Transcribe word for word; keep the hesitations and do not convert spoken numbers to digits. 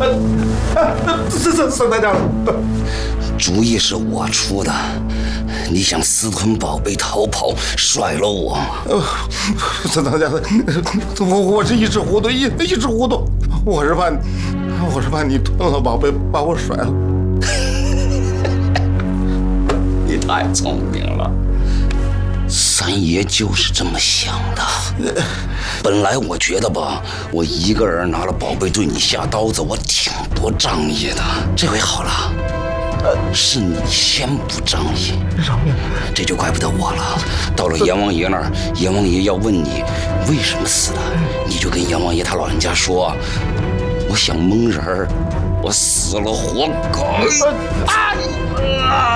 这这三大家了， 主意是我出的。你想私吞宝贝逃跑，甩了我吗？ 呃，三大家的，我我是一时糊涂，一一时糊涂，我是怕，我是怕你吞了宝贝，把我甩了。 你太聪明了。三爷就是这么想的。本来我觉得吧，我一个人拿了宝贝对你下刀子，我挺不仗义的。这回好了，是你先不仗义，这就怪不得我了。到了阎王爷那儿，阎王爷要问你为什么死的，你就跟阎王爷他老人家说，我想蒙人儿，我死了活该。